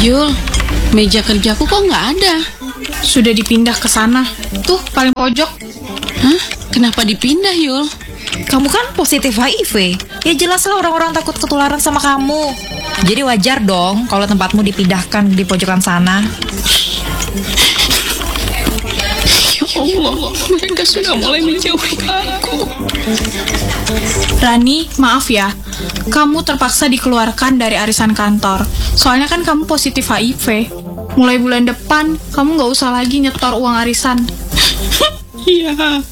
Yul, meja kerjaku kok nggak ada? Sudah dipindah ke sana. Tuh, paling pojok. Hah? Kenapa dipindah, Yul? Kamu kan positif HIV. Ya jelaslah orang-orang takut ketularan sama kamu. Jadi wajar dong kalau tempatmu dipindahkan di pojokan sana. Ya Allah, mereka sudah mulai menjauhi aku. Rani, maaf ya. Kamu terpaksa dikeluarkan dari arisan kantor. Soalnya kan kamu positif HIV. Mulai bulan depan, kamu nggak usah lagi nyetor uang arisan. Iya.